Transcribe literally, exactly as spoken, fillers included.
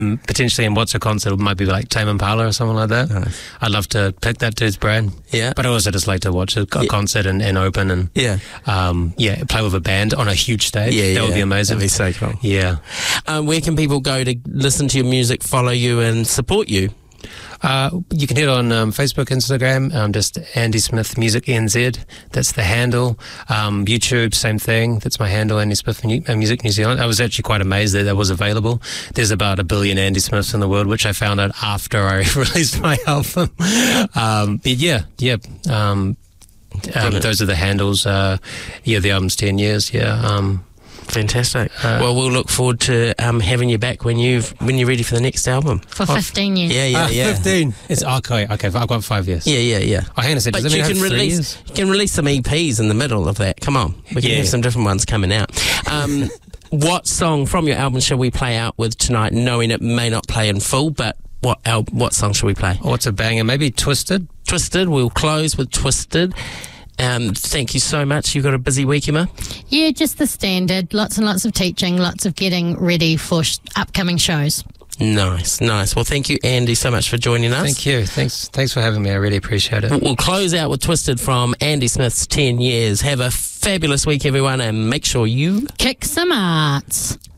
potentially in what's a concert, it might be like Tame Impala or something like that. Nice. I'd love to pick that dude's brain. Yeah. But I also just like to watch a, a Yeah. concert and, and open and Yeah. um, yeah, play with a band on a huge stage. Yeah, that yeah. would be amazing. That'd be so cool. Yeah. Um, where can people go to listen to your music, follow you, and support you? Uh, you can hit on um, Facebook, Instagram, um, just Andy Smith Music N Z. That's the handle. Um, YouTube, same thing. That's my handle, Andy Smith Mu- uh, Music New Zealand. I was actually quite amazed that that was available. There's about a billion Andy Smiths in the world, which I found out after I released my album. Um, but yeah, yeah. Um, um, those are the handles. Uh, yeah, the album's ten years. Yeah. Um, Fantastic. Uh, well, we'll look forward to um, having you back when you've when you're ready for the next album. For fifteen years. Yeah, yeah, uh, yeah. fifteen. It's okay. Okay, I've got five years. Yeah, yeah, yeah. Oh, hang on a second. But Does that you mean I can have three release years? you can release some E Ps in the middle of that. Come on, we can Yeah. have some different ones coming out. Um, what song from your album shall we play out with tonight, knowing it may not play in full, but what al- what song shall we play? Oh, it's a banger. Maybe Twisted. Twisted. We'll close with Twisted. Um, thank you so much. You've got a busy week, Emma. Yeah, just the standard. Lots and lots of teaching, lots of getting ready for sh- upcoming shows. Nice, nice. Well, thank you, Andy, so much for joining us. Thank you. Thanks Thanks for having me. I really appreciate it. We'll we'll close out with Twisted from Andy Smith's ten years. Have a fabulous week, everyone, and make sure you Kick some arts.